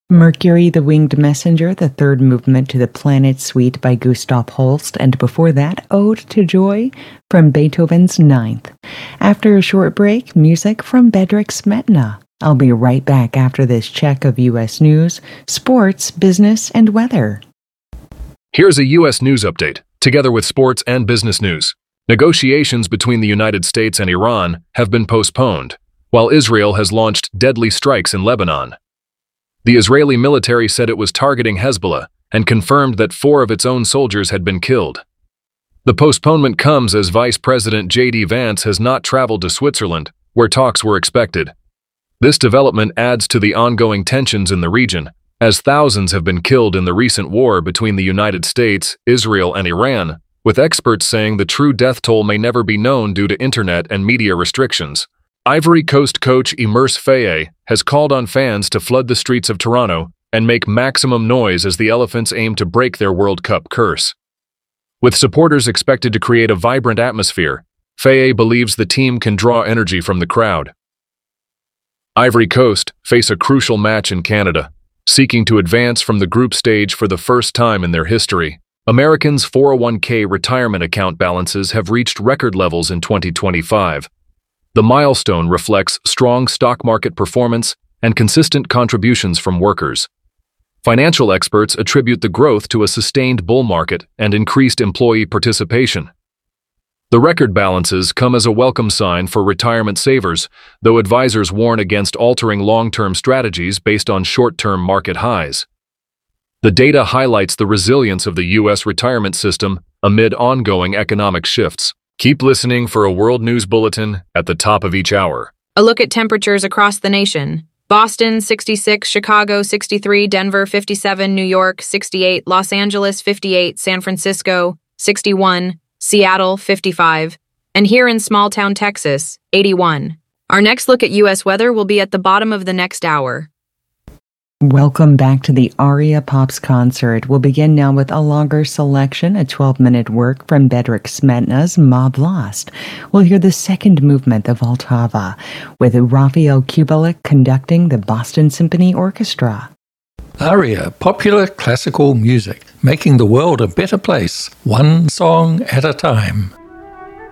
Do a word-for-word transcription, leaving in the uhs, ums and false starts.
Mercury the Winged Messenger, the third movement to the Planet Suite by Gustav Holst, and before that, Ode to Joy from Beethoven's Ninth. After a short break, music from Bedřich Smetana. I'll be right back after this check of U S news, sports, business, and weather. Here's a U S news update, together with sports and business news. Negotiations between the United States and Iran have been postponed, while Israel has launched deadly strikes in Lebanon. The Israeli military said it was targeting Hezbollah and confirmed that four of its own soldiers had been killed. The postponement comes as Vice President J D Vance has not traveled to Switzerland, where talks were expected. This development adds to the ongoing tensions in the region, as thousands have been killed in the recent war between the United States, Israel, and Iran, with experts saying the true death toll may never be known due to internet and media restrictions. Ivory Coast coach Imers Faye has called on fans to flood the streets of Toronto and make maximum noise as the Elephants aim to break their World Cup curse. With supporters expected to create a vibrant atmosphere, Faye believes the team can draw energy from the crowd. Ivory Coast face a crucial match in Canada, seeking to advance from the group stage for the first time in their history. Americans' four oh one k retirement account balances have reached record levels in twenty twenty-five. The milestone reflects strong stock market performance and consistent contributions from workers. Financial experts attribute the growth to a sustained bull market and increased employee participation. The record balances come as a welcome sign for retirement savers, though advisors warn against altering long-term strategies based on short-term market highs. The data highlights the resilience of the U S retirement system amid ongoing economic shifts. Keep listening for a World News Bulletin at the top of each hour. A look at temperatures across the nation. Boston, sixty-six, Chicago, sixty-three, Denver, fifty-seven, New York, sixty-eight, Los Angeles, fifty-eight, San Francisco, sixty-one, Seattle, fifty-five, and here in small-town Texas, eighty-one. Our next look at U S weather will be at the bottom of the next hour. Welcome back to the Aria Pops concert. We'll begin now with a longer selection, a twelve-minute work from Bedřich Smetana's Mob Lost. We'll hear the second movement of Vltava, with Rafael Kubelik conducting the Boston Symphony Orchestra. Aria, popular classical music, making the world a better place, one song at a time.